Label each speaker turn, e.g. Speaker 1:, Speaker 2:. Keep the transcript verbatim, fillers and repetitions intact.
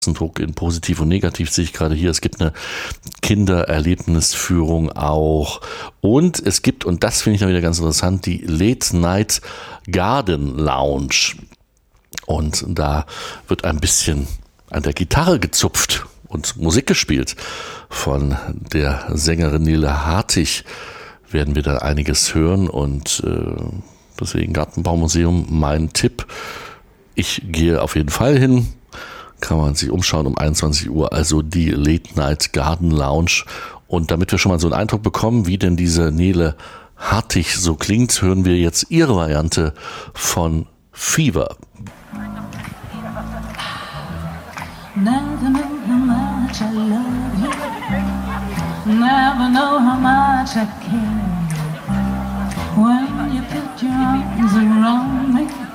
Speaker 1: Druck in positiv und negativ sehe ich gerade hier. Es gibt eine Kindererlebnisführung auch. Und es gibt, und das finde ich dann wieder ganz interessant, die Late Night Garden Lounge. Und da wird ein bisschen an der Gitarre gezupft und Musik gespielt. Von der Sängerin Nele Hartig werden wir da einiges hören. Und äh, deswegen Gartenbaumuseum mein Tipp. Ich gehe auf jeden Fall hin. Kann man sich umschauen um einundzwanzig Uhr, also die Late Night Garden Lounge. Und damit wir schon mal so einen Eindruck bekommen, wie denn diese Nele Hartig so klingt, hören wir jetzt ihre Variante von Fever.
Speaker 2: Never know how much I love you. Never know how much I care. When you put your arms around me.